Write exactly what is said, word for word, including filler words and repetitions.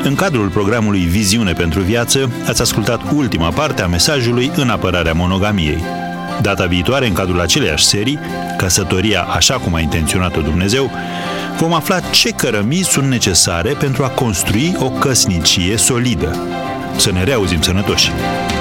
În cadrul programului Viziune pentru Viață, ați ascultat ultima parte a mesajului în apărarea monogamiei. Data viitoare, în cadrul aceleiași serii, Căsătoria așa cum a intenționat-o Dumnezeu, vom afla ce cărămizi sunt necesare pentru a construi o căsnicie solidă. Să ne reauzim sănătoși!